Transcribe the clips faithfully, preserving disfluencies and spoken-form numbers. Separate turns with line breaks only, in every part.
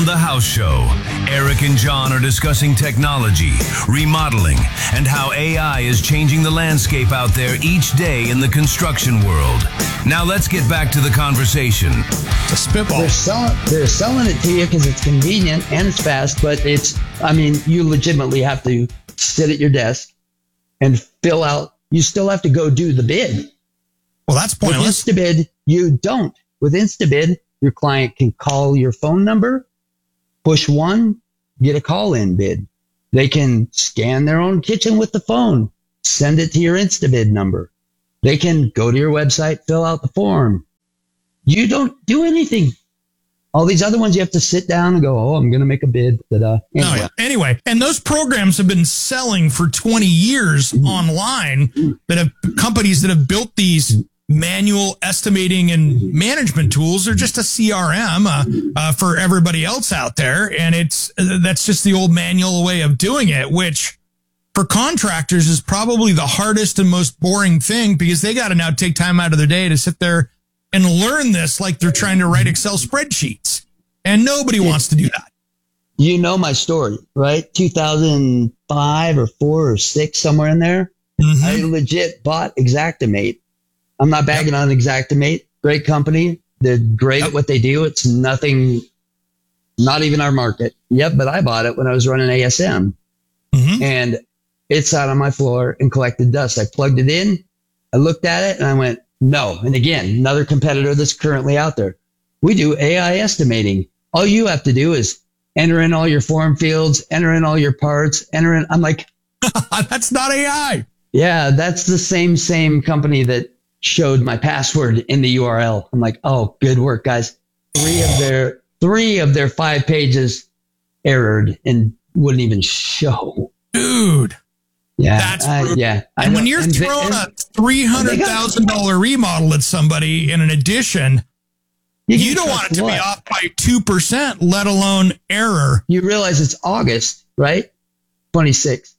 The House Show. Eric and John are discussing technology, remodeling, and how A I is changing the landscape out there each day in the construction world. Now let's get back to the conversation.
It's a spitball.
They're selling, they're selling it to you because it's convenient and it's fast, but it's, I mean, you legitimately have to sit at your desk and fill out. You still have to go do the bid.
Well, that's pointless.
With InstaBid, you don't. With InstaBid, your client can call your phone number, push one, get a call-in bid. They can scan their own kitchen with the phone, send it to your InstaBid number. They can go to your website, fill out the form. You don't do anything. All these other ones, you have to sit down and go, oh, I'm going to make a bid. Da-da. Anyway.
Oh, yeah. Anyway, and those programs have been selling for twenty years mm-hmm. online that have companies that have built these manual estimating and management tools are just a C R M uh, uh, for everybody else out there. And it's uh, that's just the old manual way of doing it, which for contractors is probably the hardest and most boring thing because they got to now take time out of their day to sit there and learn this like they're trying to write Excel spreadsheets. And nobody wants to do that.
You know my story, right? two thousand five or four or six, somewhere in there. Mm-hmm. I legit bought Xactimate. I'm not bagging yep. on Xactimate. Great company. They're great yep. at what they do. It's nothing, not even our market. Yep, but I bought it when I was running A S M. Mm-hmm. And it sat on my floor and collected dust. I plugged it in. I looked at it and I went, no. And again, another competitor that's currently out there. We do A I estimating. All you have to do is enter in all your form fields, enter in all your parts, enter in. I'm like,
that's not A I.
Yeah, that's the same, same company that showed my password in the U R L. I'm like, oh, good work, guys. Three of their, three of their five pages errored and wouldn't even show.
Dude.
Yeah.
That's
uh, yeah.
And when you're and throwing they, a three hundred thousand dollars remodel at somebody in an addition, you, you don't want it to what? be off by two percent, let alone error.
You realize it's August, right? twenty-sixth.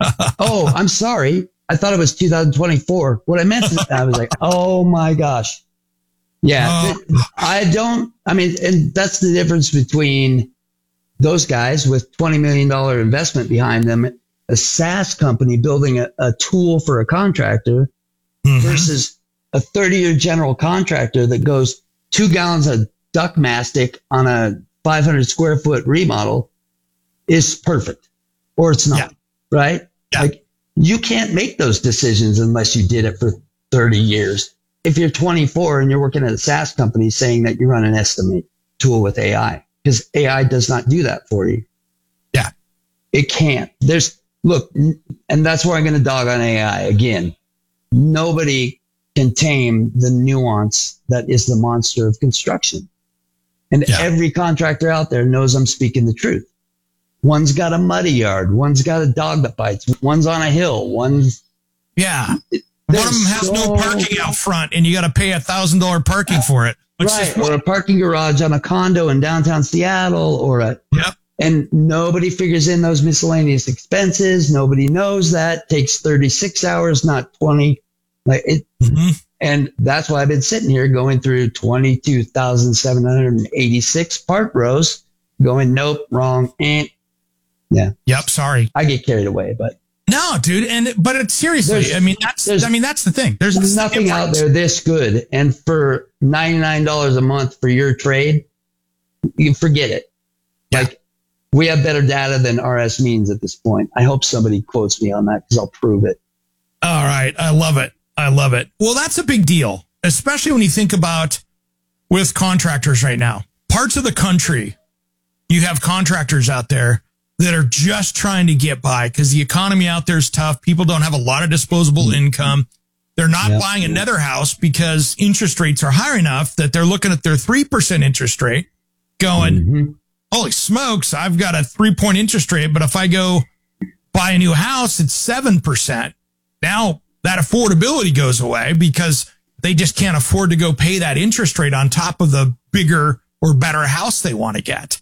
Oh, I'm sorry. I thought it was two thousand twenty-four. What I meant is I was like, oh my gosh. Yeah. Uh, I don't, I mean, and that's the difference between those guys with twenty million dollars investment behind them, a SaaS company building a, a tool for a contractor mm-hmm. versus a thirty year general contractor that goes two gallons of duck mastic on a five hundred square foot remodel is perfect or it's not, yeah. right?
Yeah.
Like, you can't make those decisions unless you did it for thirty years. If you're twenty-four and you're working at a SaaS company saying that you run an estimate tool with A I, because A I does not do that for you.
Yeah.
It can't. There's, look, and that's where I'm going to dog on A I again. Nobody can tame the nuance that is the monster of construction. And yeah. every contractor out there knows I'm speaking the truth. One's got a muddy yard. One's got a dog that bites. One's on a hill. One's
yeah. One of them has so, no parking out front, and you got to pay a thousand dollar parking for it.
Right, or a parking garage on a condo in downtown Seattle, or a
yep.
And nobody figures in those miscellaneous expenses. Nobody knows that. Takes thirty-six hours, not twenty. Like it, mm-hmm. And that's why I've been sitting here going through twenty-two thousand seven hundred eighty-six part rows, going nope, wrong, eh. Yeah.
Yep. Sorry.
I get carried away, but
no, dude. And, but it's seriously, there's, I mean, that's, I mean, that's the thing. There's,
there's nothing out there this good. And for ninety-nine dollars a month for your trade, you forget it.
Yeah.
Like we have better data than R S means at this point. I hope somebody quotes me on that because I'll prove it.
All right. I love it. I love it. Well, that's a big deal, especially when you think about with contractors right now, parts of the country, you have contractors out there that are just trying to get by because the economy out there is tough. People don't have a lot of disposable income. They're not yep. buying another house because interest rates are high enough that they're looking at their three percent interest rate going, mm-hmm. holy smokes, I've got a three point interest rate. But if I go buy a new house, it's seven percent. Now that affordability goes away because they just can't afford to go pay that interest rate on top of the bigger or better house they want to get.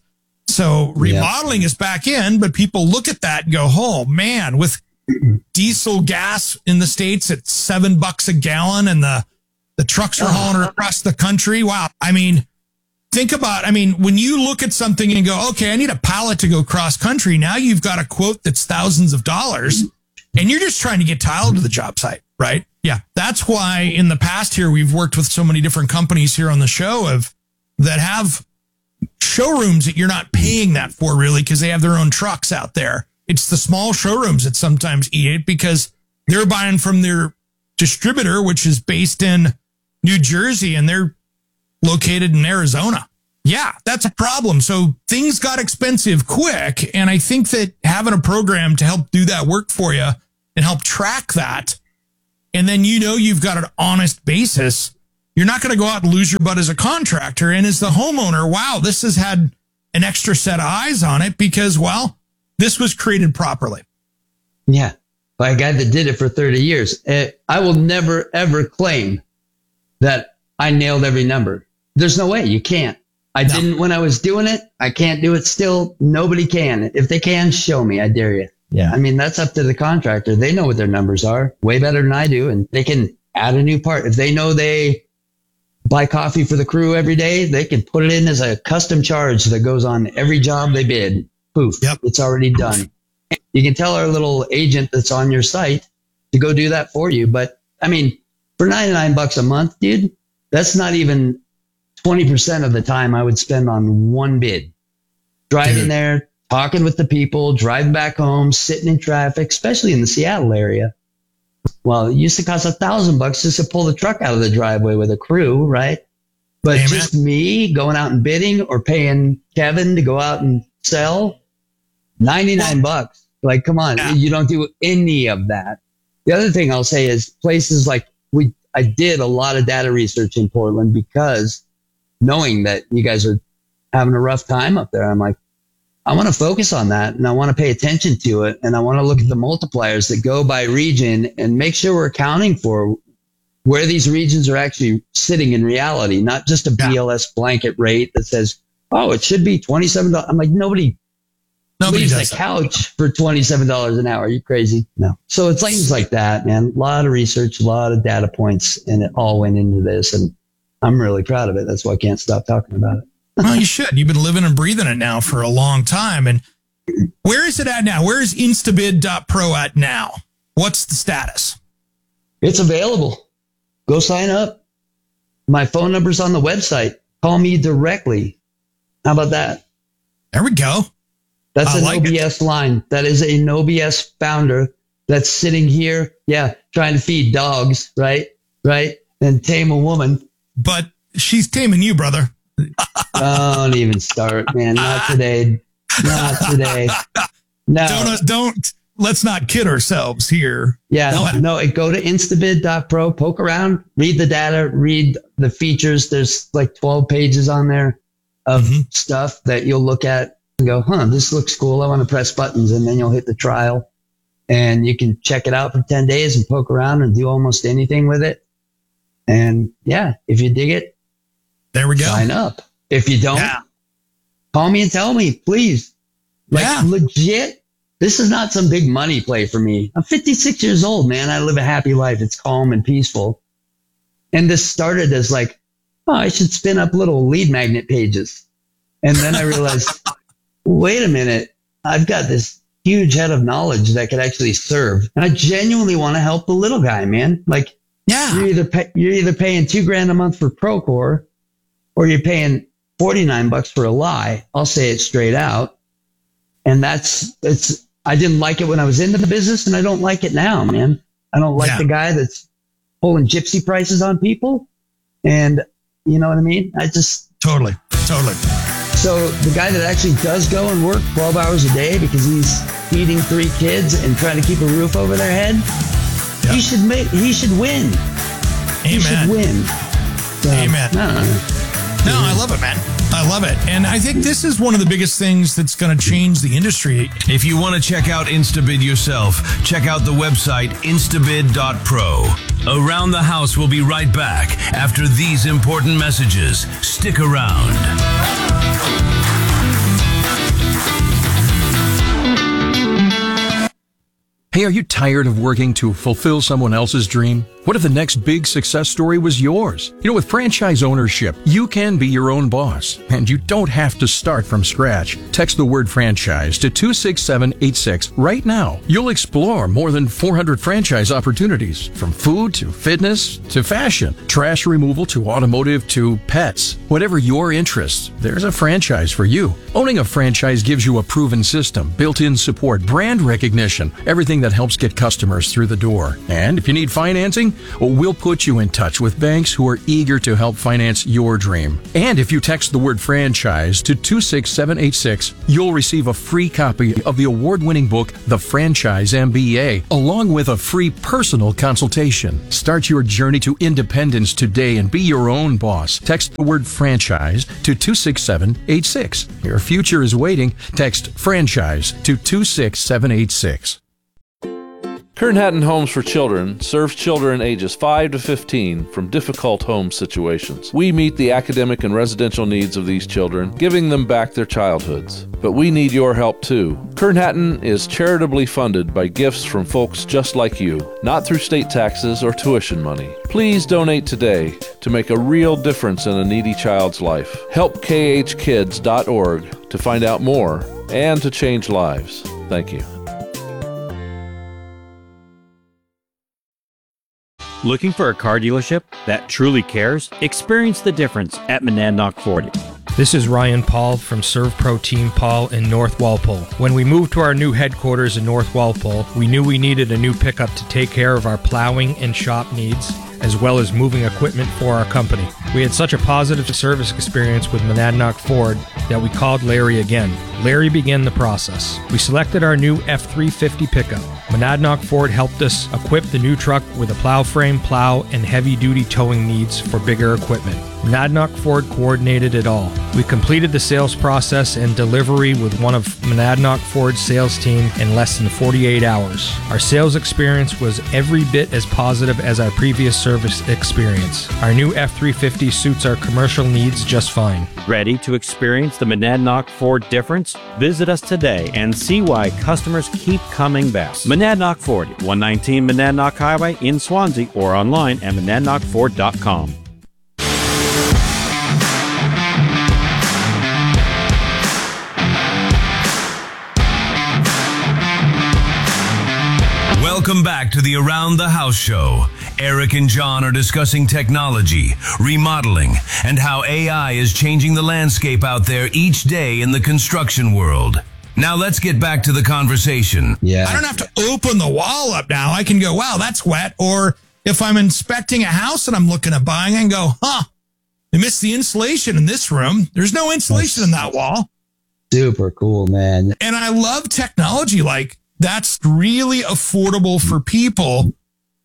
So remodeling yeah. is back in, but people look at that and go, oh, man, with diesel gas in the States at seven bucks a gallon and the, the trucks are hauling across the country. Wow. I mean, think about, I mean, when you look at something and go, okay, I need a pallet to go cross country. Now you've got a quote that's thousands of dollars and you're just trying to get tile to the job site, right? Yeah. That's why in the past here, we've worked with so many different companies here on the show of that have showrooms that you're not paying that for really because they have their own trucks out there. It's the small showrooms that sometimes eat it because they're buying from their distributor, which is based in New Jersey, and they're located in Arizona. Yeah, that's a problem. So things got expensive quick. And I think that having a program to help do that work for you and help track that, and then you know you've got an honest basis, you're not going to go out and lose your butt as a contractor. And as the homeowner, wow, this has had an extra set of eyes on it because, well, this was created properly.
Yeah, by a guy that did it for thirty years. I will never, ever claim that I nailed every number. There's no way. You can't. I no. didn't when I was doing it. I can't do it still. Nobody can. If they can, show me. I dare you.
Yeah.
I mean, that's up to the contractor. They know what their numbers are way better than I do. And they can add a new part. If they know they buy coffee for the crew every day, they can put it in as a custom charge that goes on every job they bid. Poof.
Yep.
It's already done. You can tell our little agent that's on your site to go do that for you. But I mean, for ninety-nine bucks a month, dude, that's not even twenty percent of the time I would spend on one bid. Driving Dude. there, talking with the people, driving back home, sitting in traffic, especially in the Seattle area. Well, it used to cost a thousand bucks just to pull the truck out of the driveway with a crew, right? But Amen. just me going out and bidding or paying Kevin to go out and sell, ninety-nine well, bucks. Like, come on, yeah. you don't do any of that. The other thing I'll say is places like we, I did a lot of data research in Portland because knowing that you guys are having a rough time up there, I'm like, I want to focus on that and I want to pay attention to it. And I want to look at the multipliers that go by region and make sure we're accounting for where these regions are actually sitting in reality, not just a B L S blanket rate that says, oh, it should be twenty-seven dollars. I'm like, nobody, nobody leaves the couch for twenty-seven dollars an hour. Are you crazy? No. So it's things like that, man. A lot of research, a lot of data points, and it all went into this. And I'm really proud of it. That's why I can't stop talking about it.
Well, you should. You've been living and breathing it now for a long time. And where is it at now? Where is instabid dot pro at now? What's the status?
It's available. Go sign up. My phone number's on the website. Call me directly. How about that?
There we go.
That's
I
a
like
no B S
it.
line. That is a no B S founder that's sitting here, yeah, trying to feed dogs, right? Right? And tame a woman.
But she's taming you, brother.
Don't even start, man. Not today. Not today. No.
Don't, don't, let's not kid ourselves here.
Yeah. No, no go to instabid dot pro, poke around, read the data, read the features. There's like twelve pages on there of mm-hmm. stuff that you'll look at and go, huh, this looks cool. I want to press buttons. And then you'll hit the trial and you can check it out for ten days and poke around and do almost anything with it. And yeah, if you dig it,
there we go.
Sign up. If you don't,
yeah.
call me and tell me, please. Like
yeah.
legit, this is not some big money play for me. I'm fifty-six years old, man. I live a happy life. It's calm and peaceful. And this started as like, oh, I should spin up little lead magnet pages. And then I realized, wait a minute, I've got this huge head of knowledge that could actually serve. And I genuinely want to help the little guy, man. Like,
yeah,
you're either pay, you're either paying two grand a month for Procore, or you're paying forty-nine bucks for a lie. I'll say it straight out. And that's, it's, I didn't like it when I was into the business and I don't like it now, man. I don't like yeah. the guy that's pulling gypsy prices on people. And you know what I mean? I just.
Totally. Totally.
So the guy that actually does go and work twelve hours a day because he's feeding three kids and trying to keep a roof over their head, yep. he should make, he should win.
Amen.
He should win. So,
Amen.
No, no, no.
No, I love it, man. I love it. And I think this is one of the biggest things that's going to change the industry.
If you want to check out Instabid yourself, check out the website instabid dot pro. Around the House will be right back after these important messages. Stick around.
Hey, are you tired of working to fulfill someone else's dream? What if the next big success story was yours? You know, with franchise ownership, you can be your own boss, and you don't have to start from scratch. Text the word franchise to two six seven eight six right now. You'll explore more than four hundred franchise opportunities, from food to fitness to fashion, trash removal to automotive to pets. Whatever your interests, there's a franchise for you. Owning a franchise gives you a proven system, built-in support, brand recognition, everything that helps get customers through the door. And if you need financing, well, we'll put you in touch with banks who are eager to help finance your dream. And if you text the word franchise to two six seven eight six, you'll receive a free copy of the award-winning book, The Franchise M B A, along with a free personal consultation. Start your journey to independence today and be your own boss. Text the word franchise to two six seven eight six. Your future is waiting. Text franchise to two six seven eight six.
Kern Hatton Homes for Children serves children ages five to fifteen from difficult home situations. We meet the academic and residential needs of these children, giving them back their childhoods. But we need your help too. Kern Hatton is charitably funded by gifts from folks just like you, not through state taxes or tuition money. Please donate today to make a real difference in a needy child's life. Help K H kids dot org to find out more and to change lives. Thank you.
Looking for a car dealership that truly cares? Experience the difference at Monadnock Ford.
This is Ryan Paul from ServPro Team Paul in North Walpole. When we moved to our new headquarters in North Walpole, we knew we needed a new pickup to take care of our plowing and shop needs, as well as moving equipment for our company. We had such a positive service experience with Monadnock Ford that we called Larry again. Larry began the process. We selected our new F three fifty pickup. Monadnock Ford helped us equip the new truck with a plow frame, plow, and heavy-duty towing needs for bigger equipment. Monadnock Ford coordinated it all. We completed the sales process and delivery with one of Monadnock Ford's sales team in less than forty-eight hours. Our sales experience was every bit as positive as our previous service experience. Our new F three fifty suits our commercial needs just fine.
Ready to experience the Monadnock Ford difference? Visit us today and see why customers keep coming back. Monadnock Ford, one nineteen Monadnock Highway in Swansea, or online at monadnock ford dot com.
Welcome back to the Around the House show. Eric and John are discussing technology, remodeling, and how A I is changing the landscape out there each day in the construction world. Now let's get back to the conversation.
Yeah.
I don't have to open the wall up now. I can go, wow, that's wet. Or if I'm inspecting a house and I'm looking at buying, I can go, huh, they missed the insulation in this room. There's no insulation in that wall.
Super cool, man.
And I love technology like that's really affordable for people.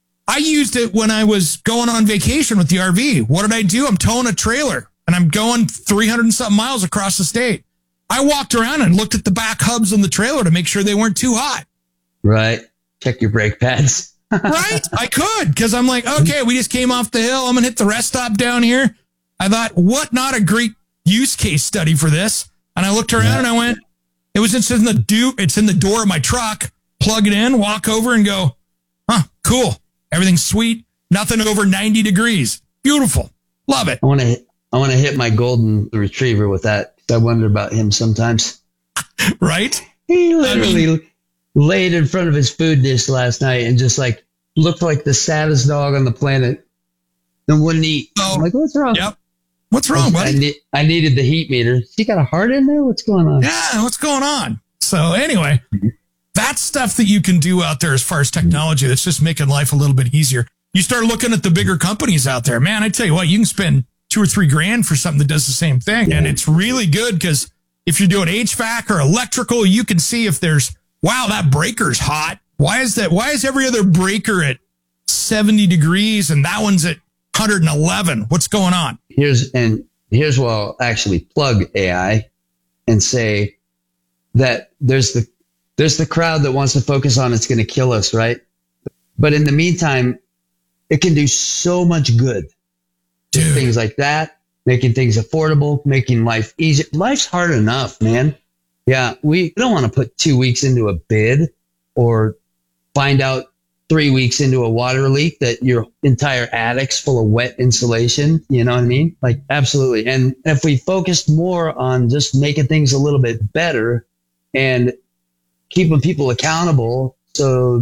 I used it when I was going on vacation with the R V. What did I do? I'm towing a trailer and I'm going three hundred and something miles across the state. I walked around and looked at the back hubs on the trailer to make sure they weren't too hot.
Right. Check your brake pads.
Right? I could, because I'm like, okay, we just came off the hill. I'm going to hit the rest stop down here. I thought, what not a great use case study for this? And I looked around yeah. and I went, it was it's in the do it's in the door of my truck. Plug it in, walk over and go, huh, cool. Everything's sweet. Nothing over ninety degrees. Beautiful. Love it.
I want to I want to hit my golden retriever with that. I wonder about him sometimes.
Right?
He literally
I mean,
laid in front of his food dish last night and just like looked like the saddest dog on the planet and wouldn't eat.
Oh,
I'm like, what's wrong?
Yep. What's wrong, buddy?
I, ne- I needed the heat meter. He got a heart in there? What's going on?
Yeah, what's going on? So anyway, that's stuff that you can do out there as far as technology that's just making life a little bit easier. You start looking at the bigger companies out there, man, I tell you what, you can spend two or three grand for something that does the same thing. And it's really good because if you're doing H V A C or electrical, you can see if there's, wow, that breaker's hot. Why is that? Why is every other breaker at seventy degrees and that one's at one hundred eleven? What's going on?
Here's, and here's where I'll actually plug A I and say that there's the, there's the crowd that wants to focus on it's going to kill us, right? But in the meantime, it can do so much good.
Dude.
Things like that, making things affordable, making life easier. Life's hard enough, man. Yeah, we don't want to put two weeks into a bid or find out three weeks into a water leak that your entire attic's full of wet insulation. You know what I mean? Like, absolutely. And if we focused more on just making things a little bit better and keeping people accountable. So,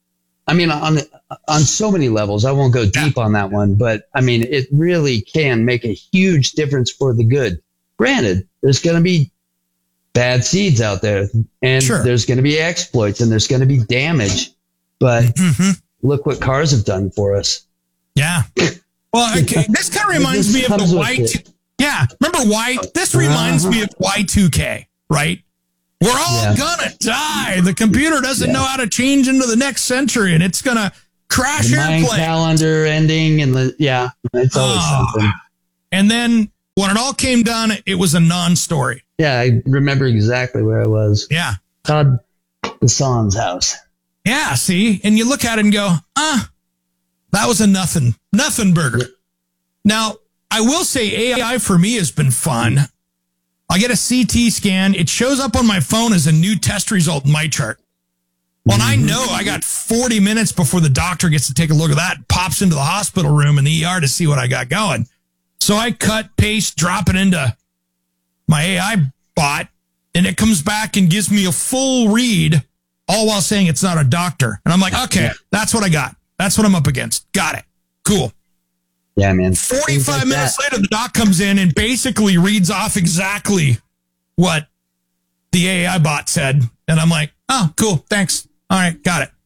I mean, on, on so many levels, I won't go deep on that one, but I mean, it really can make a huge difference for the good. Granted, there's going to be bad seeds out there, and sure. there's going to be exploits, and there's going to be damage. But mm-hmm. look what cars have done for us.
Yeah. Well, okay. This kind of reminds me of the Y two K. Yeah. Remember Y? This reminds uh-huh. me of Y two K, right? We're all yeah. going to die. The computer doesn't yeah. know how to change into the next century, and it's going to crash
the
airplanes.
Calendar ending, and the, yeah, it's always oh. something.
And then when it all came down, it was a non-story.
Yeah, I remember exactly where I was.
Yeah.
Todd Hassan's house.
Yeah, see? And you look at it and go, ah, that was a nothing, nothing burger. Yeah. Now, I will say A I for me has been fun. I get a C T scan. It shows up on my phone as a new test result in my chart. Well, mm-hmm. I know I got forty minutes before the doctor gets to take a look at that, pops into the hospital room in the E R to see what I got going. So I cut, paste, drop it into my A I bot, and it comes back and gives me a full read, all while saying it's not a doctor. And I'm like, okay, that's what I got. That's what I'm up against. Got it. Cool.
Yeah, man.
forty-five like minutes that. later, the doc comes in and basically reads off exactly what the A I bot said. And I'm like, oh, cool. Thanks. All right. Got it.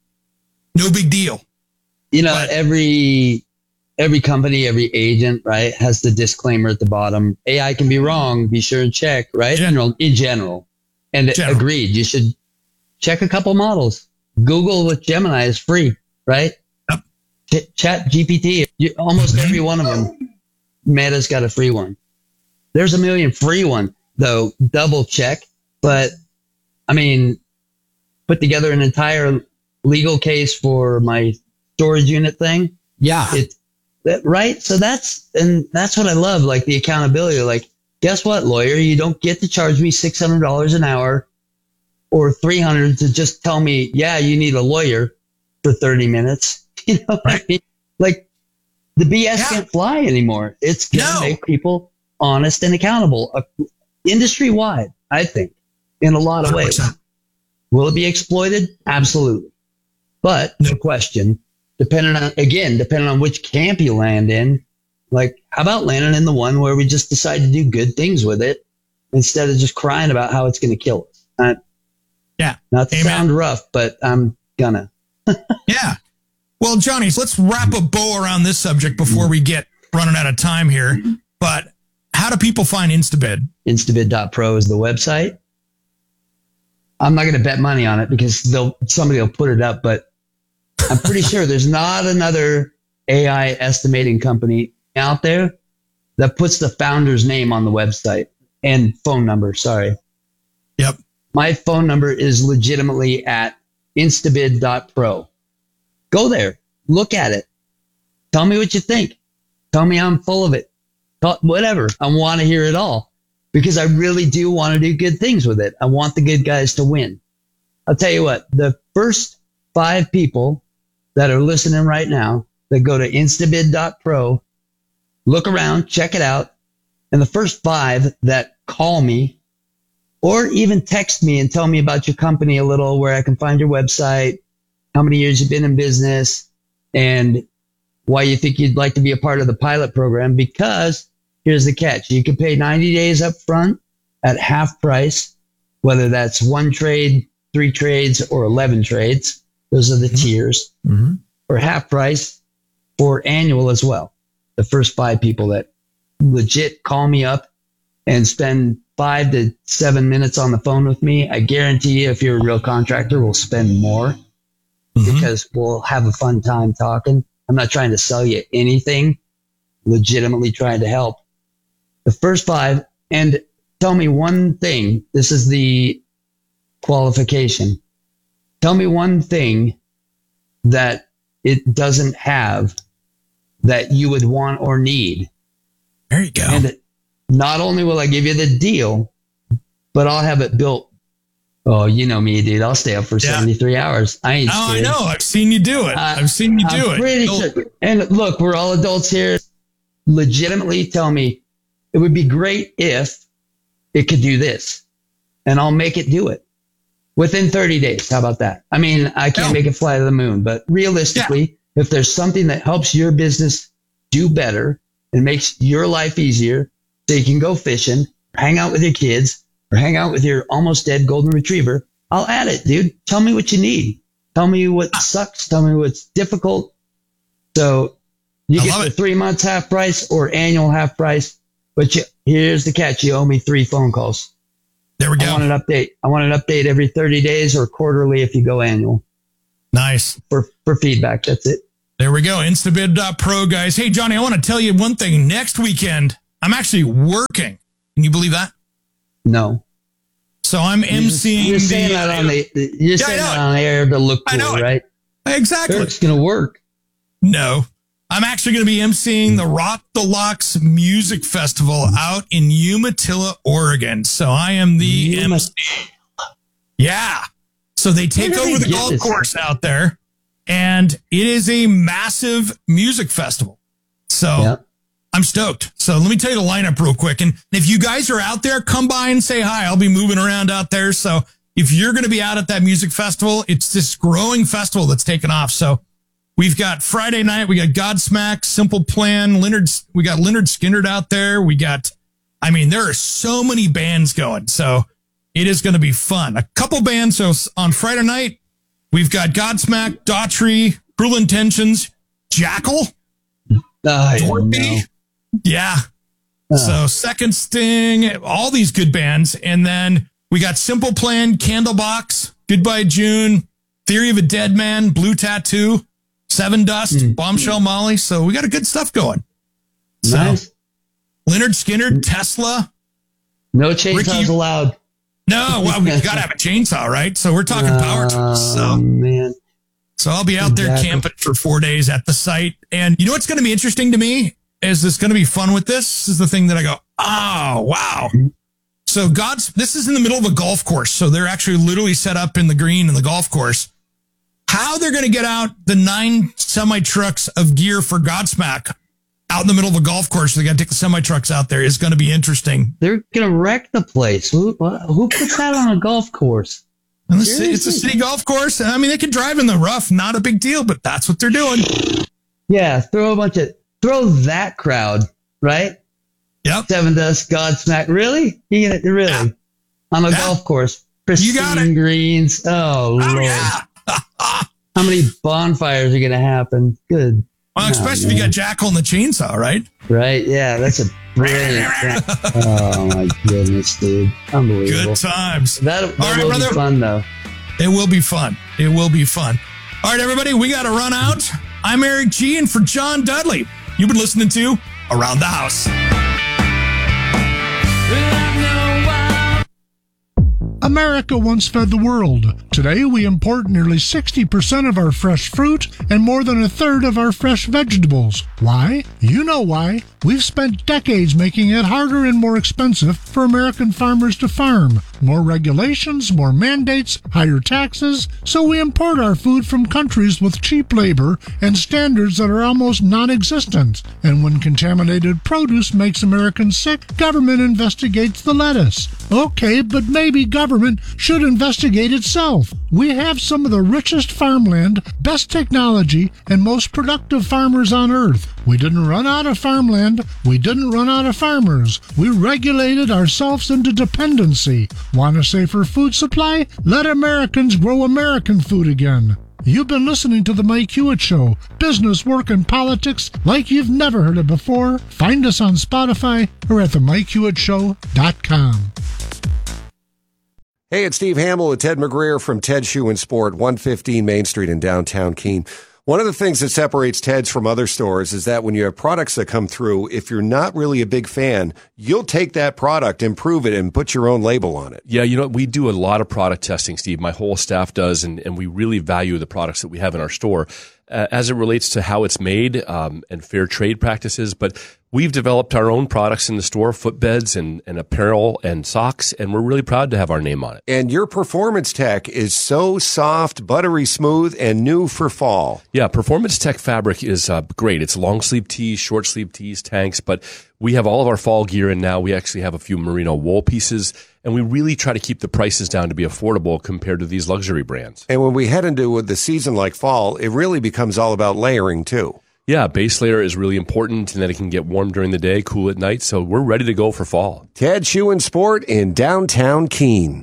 No big deal.
You know,
but,
every every company, every agent, right, has the disclaimer at the bottom. A I can be wrong. Be sure and check, right?
General.
In general. And general. Agreed. You should check a couple models. Google with Gemini is free, right?
Yep.
Ch- Chat G P T, you, almost mm-hmm. every one of them. Meta's got a free one. There's a million free one, though. Double check. But, I mean, put together an entire legal case for my storage unit thing.
Yeah.
It, that, right? So that's, and that's what I love, like the accountability. Like, guess what, lawyer? You don't get to charge me six hundred dollars an hour or three hundred dollars to just tell me, yeah, you need a lawyer for thirty minutes. You know what I mean? Like, the B S yeah. can't fly anymore. It's going to no. make people honest and accountable, uh, industry wide, I think, in a lot of one hundred percent ways. Will it be exploited? Absolutely. But no question, depending on, again, depending on which camp you land in, like, how about landing in the one where we just decide to do good things with it instead of just crying about how it's going to kill us? Uh,
yeah.
Not to
Amen.
sound rough, but I'm gonna.
Yeah. Well, Johnny, so let's wrap a bow around this subject before we get running out of time here. But how do people find Instabid?
Instabid dot pro is the website. I'm not going to bet money on it because they'll somebody will put it up, but I'm pretty sure there's not another A I estimating company out there that puts the founder's name on the website and phone number. Sorry.
Yep.
My phone number is legitimately at Instabid dot pro. Go there. Look at it. Tell me what you think. Tell me I'm full of it. Whatever. I want to hear it all because I really do want to do good things with it. I want the good guys to win. I'll tell you what, the first five people that are listening right now that go to Instabid dot pro, look around, check it out. And the first five that call me or even text me and tell me about your company a little, where I can find your website, how many years you've been in business, and why you think you'd like to be a part of the pilot program. Because here's the catch. You can pay ninety days up front at half price, whether that's one trade, three trades, or eleven trades. Those are the mm-hmm. tiers. Mm-hmm. Or half price for annual as well. The first five people that legit call me up and spend five to seven minutes on the phone with me, I guarantee you, if you're a real contractor, we'll spend more mm-hmm. because we'll have a fun time talking. I'm not trying to sell you anything, legitimately trying to help. The first five, and tell me one thing. This is the qualification. Tell me one thing that it doesn't have that you would want or need.
There you go.
And not only will I give you the deal, but I'll have it built Oh, you know me, dude. I'll stay up for yeah. seventy-three hours. I ain't
Oh,
scared.
I know. I've seen you do it. Uh, I've seen you do
I'm
it.
Pretty sure. And look, we're all adults here. Legitimately tell me it would be great if it could do this, and I'll make it do it within thirty days. How about that? I mean, I can't no. make it fly to the moon, but realistically, yeah. if there's something that helps your business do better and makes your life easier so you can go fishing, hang out with your kids, or hang out with your almost dead golden retriever, I'll add it, dude. Tell me what you need. Tell me what sucks. Tell me what's difficult. So you I get the it. three months half price or annual half price. But you, here's the catch. You owe me three phone calls.
There we go.
I want an update. I want an update every thirty days or quarterly if you go annual.
Nice.
For, for feedback. That's it.
There we go. Instabid dot pro, guys. Hey, Johnny, I want to tell you one thing. Next weekend, I'm actually working. Can you believe that?
No.
So I'm emceeing.
You're saying the, that on the. You're yeah, saying that on the air to look cool, I know it. Right?
Exactly.
It's going to work.
No, I'm actually going to be emceeing the Rock the Locks Music Festival out in Umatilla, Oregon. So I am the M C. Yeah. So they take over the golf course out there, and it is a massive music festival. So. Yeah. I'm stoked. So let me tell you the lineup real quick. And if you guys are out there, come by and say hi. I'll be moving around out there. So if you're going to be out at that music festival, it's this growing festival that's taken off. So we've got Friday night. We got Godsmack, Simple Plan, Leonard. We got Leonard Skinner out there. We got, I mean, there are so many bands going. So it is going to be fun. A couple bands. So on Friday night, we've got Godsmack, Daughtry, Cruel Intentions, Jackal,
uh, Dorothy.
Yeah. Uh. So Second Sting, all these good bands. And then we got Simple Plan, Candlebox, Goodbye June, Theory of a Dead Man, Blue Tattoo, Seven Dust, mm. Bombshell Molly. So we got a good stuff going.
Nice.
So Leonard Skinner, Tesla.
No chainsaws allowed.
No, well, we got to have a chainsaw, right? So we're talking power tools. So.
Oh, man.
So I'll be out
exactly.
there camping for four days at the site. And you know what's going to be interesting to me? Is this going to be fun with this? This is the thing that I go, oh, wow. So God's, this is in the middle of a golf course. So they're actually literally set up in the green in the golf course. How they're going to get out the nine semi trucks of gear for Godsmack out in the middle of a golf course. So they got to take the semi trucks out there is going to be interesting.
They're going to wreck the place. Who, who puts that on a golf course?
It's a city golf course. I mean, they can drive in the rough. Not a big deal, but that's what they're doing.
Yeah. Throw a bunch of, throw that crowd, right?
Yep.
Seven Dust, Godsmack. Really? You get it? Really? Yeah. On a yeah. golf course. Pristine you got it. Greens. Oh, oh Lord. Yeah. How many bonfires are going to happen? Good.
Well, especially oh, if you got Jackal and the chainsaw, right?
Right. Yeah. That's a brilliant. Oh, my goodness, dude. Unbelievable.
Good times.
That, that
All right,
will
brother.
be fun, though.
It will be fun. It will be fun. All right, everybody. We got to run out. I'm Eric G. And for John Dudley, you've been listening to Around the House.
America once fed the world. Today, we import nearly sixty percent of our fresh fruit and more than a third of our fresh vegetables. Why? You know why. We've spent decades making it harder and more expensive for American farmers to farm. More regulations, more mandates, higher taxes, so we import our food from countries with cheap labor and standards that are almost non-existent. And when contaminated produce makes Americans sick, government investigates the lettuce. Okay, but maybe government should investigate itself. We have some of the richest farmland, best technology, and most productive farmers on earth. We didn't run out of farmland. We didn't run out of farmers. We regulated ourselves into dependency. Want a safer food supply? Let Americans grow American food again. You've been listening to The Mike Hewitt Show. Business, work, and politics like you've never heard it before. Find us on Spotify or at the mike hewitt show dot com.
Hey, it's Steve Hamill with Ted McGreer from Ted Shoe and Sport, one fifteen Main Street in downtown Keene. One of the things that separates Ted's from other stores is that when you have products that come through, if you're not really a big fan, you'll take that product, improve it, and put your own label on it.
Yeah, you know, we do a lot of product testing, Steve. My whole staff does, and, and we really value the products that we have in our store. uh, as it relates to how it's made um, and fair trade practices. But we've developed our own products in the store, footbeds and, and apparel and socks, and we're really proud to have our name on it.
And your Performance Tech is so soft, buttery smooth, and new for fall.
Yeah, Performance Tech fabric is uh, great. It's long sleeve tees, short sleeve tees, tanks, but we have all of our fall gear in now. We actually have a few merino wool pieces, and we really try to keep the prices down to be affordable compared to these luxury brands.
And when we head into the season like fall, it really becomes all about layering too.
Yeah, base layer is really important, and then it can get warm during the day, cool at night. So we're ready to go for fall.
Ted Shoe and Sport in downtown Keene.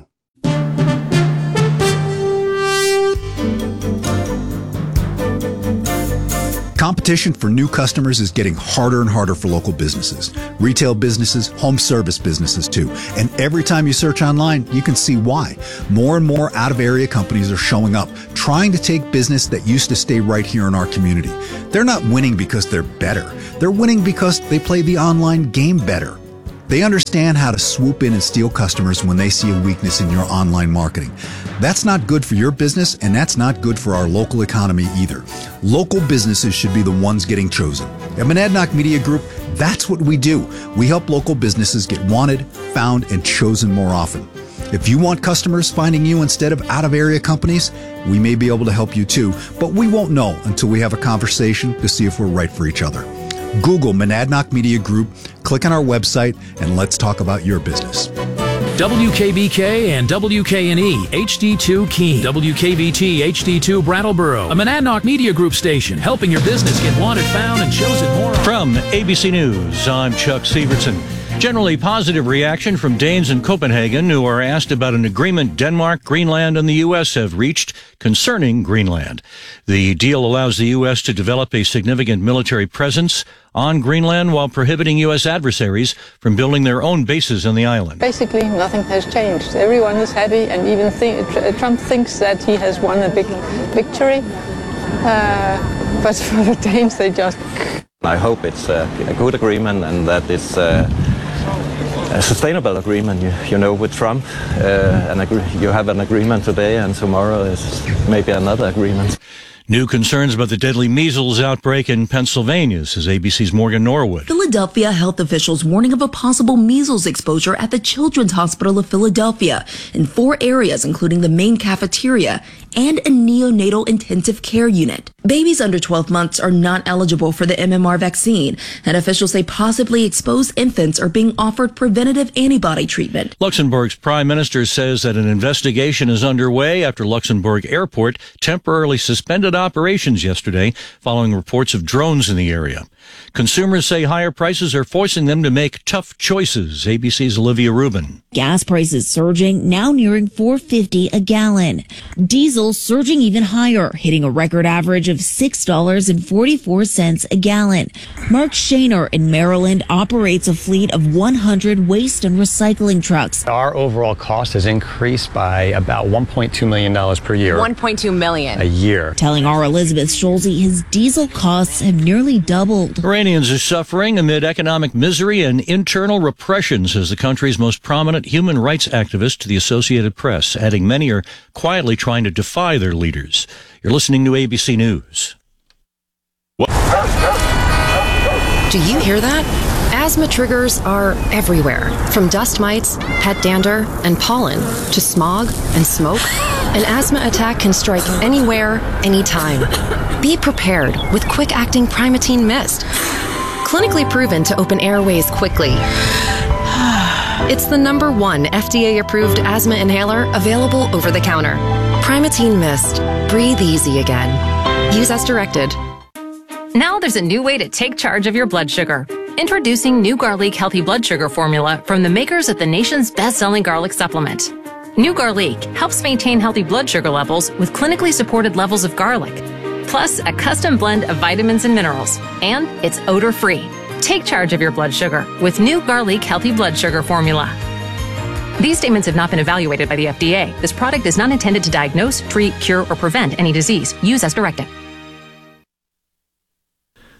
Competition for new customers is getting harder and harder for local businesses, retail businesses, home service businesses too. And every time you search online, you can see why. More and more out-of-area companies are showing up, trying to take business that used to stay right here in our community. They're not winning because they're better. They're winning because they play the online game better. They understand how to swoop in and steal customers when they see a weakness in your online marketing. That's not good for your business, and that's not good for our local economy either. Local businesses should be the ones getting chosen. At Monadnock Media Group, that's what we do. We help local businesses get wanted, found, and chosen more often. If you want customers finding you instead of out-of-area companies, we may be able to help you too, but we won't know until we have a conversation to see if we're right for each other. Google Monadnock Media Group, click on our website, and let's talk about your business.
W K B K and W K N E H D two Keene, W K B T H D two Brattleboro, a Monadnock Media Group station, helping your business get wanted, found, and chosen more.
From A B C News, I'm Chuck Severson. Generally positive reaction from Danes in Copenhagen who are asked about an agreement Denmark, Greenland, and the U S have reached concerning Greenland. The deal allows the U S to develop a significant military presence on Greenland while prohibiting U S adversaries from building their own bases on the island.
Basically, nothing has changed. Everyone is happy, and even think, Trump thinks that he has won a big victory. Uh, but for the Danes, they just...
I hope it's a, a good agreement and that it's uh, a sustainable agreement, you, you know, with Trump. Uh, and agree- you have an agreement today and tomorrow is maybe another agreement.
New concerns about the deadly measles outbreak in Pennsylvania, says A B C's Morgan Norwood.
Philadelphia health officials warning of a possible measles exposure at the Children's Hospital of Philadelphia in four areas, including the main cafeteria and a neonatal intensive care unit. Babies under twelve months are not eligible for the M M R vaccine, and officials say possibly exposed infants are being offered preventative antibody treatment.
Luxembourg's prime minister says that an investigation is underway after Luxembourg Airport temporarily suspended operations yesterday following reports of drones in the area. Consumers say higher prices are forcing them to make tough choices. A B C's Olivia Rubin.
Gas prices surging, now nearing four dollars and fifty cents a gallon. Diesel surging even higher, hitting a record average of six dollars and forty-four cents a gallon. Mark Shaner in Maryland operates a fleet of one hundred waste and recycling trucks.
Our overall cost has increased by about one point two million dollars per year.
one point two million dollars
a year.
Telling our Elizabeth Schulze his diesel costs have nearly doubled.
Iranians are suffering amid economic misery and internal repression, says the country's most prominent human rights activist to the Associated Press, adding many are quietly trying to defy their leaders. You're listening to A B C News.
Do you hear that? Asthma triggers are everywhere, from dust mites, pet dander, and pollen, to smog and smoke. An asthma attack can strike anywhere, anytime. Be prepared with quick-acting Primatene Mist. Clinically proven to open airways quickly. It's the number one F D A-approved asthma inhaler available over the counter. Primatene Mist. Breathe easy again. Use as directed.
Now there's a new way to take charge of your blood sugar. Introducing New Garlic Healthy Blood Sugar Formula from the makers of the nation's best-selling garlic supplement. New Garlic helps maintain healthy blood sugar levels with clinically supported levels of garlic, plus a custom blend of vitamins and minerals, and it's odor-free. Take charge of your blood sugar with New Garlic Healthy Blood Sugar Formula. These statements have not been evaluated by the F D A. This product is not intended to diagnose, treat, cure, or prevent any disease. Use as directed.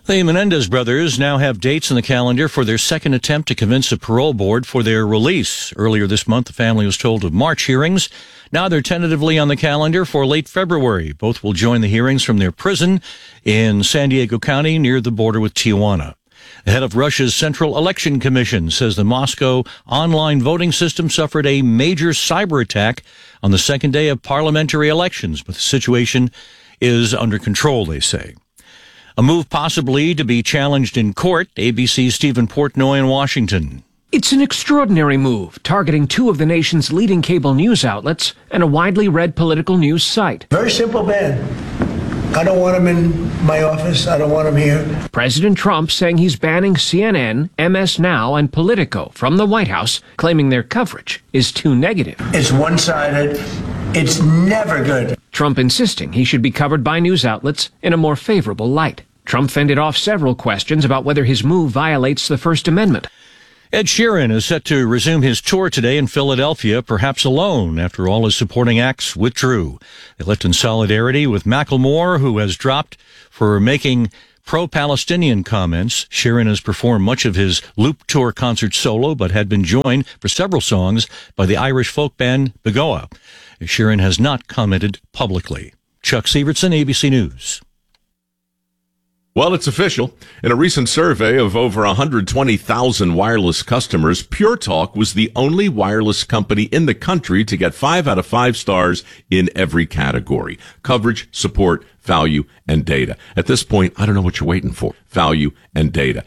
The Menendez brothers now have dates in the calendar for their second attempt to convince a parole board for their release. Earlier this month, the family was told of March hearings. Now they're tentatively on the calendar for late February. Both will join the hearings from their prison in San Diego County near the border with Tijuana. The head of Russia's Central Election Commission says the Moscow online voting system suffered a major cyber attack on the second day of parliamentary elections, but the situation is under control, they say. A move possibly to be challenged in court. A B C's Stephen Portnoy in Washington.
It's an extraordinary move, targeting two of the nation's leading cable news outlets and a widely read political news site.
Very simple man. I don't want him in my office. I don't want him here.
President Trump saying he's banning C N N, M S Now, and Politico from the White House, claiming their coverage is too negative.
It's one-sided. It's never good.
Trump insisting he should be covered by news outlets in a more favorable light. Trump fended off several questions about whether his move violates the First Amendment.
Ed Sheeran is set to resume his tour today in Philadelphia, perhaps alone, after all his supporting acts withdrew. They left in solidarity with Macklemore, who has dropped for making pro-Palestinian comments. Sheeran has performed much of his Loop Tour concert solo, but had been joined for several songs by the Irish folk band Begoa. Sheeran has not commented publicly. Chuck Sievertson, A B C News.
Well, it's official. In a recent survey of over one hundred twenty thousand wireless customers, Pure Talk was the only wireless company in the country to get five out of five stars in every category: coverage, support, value, and data. At this point, I don't know what you're waiting for. Value and data.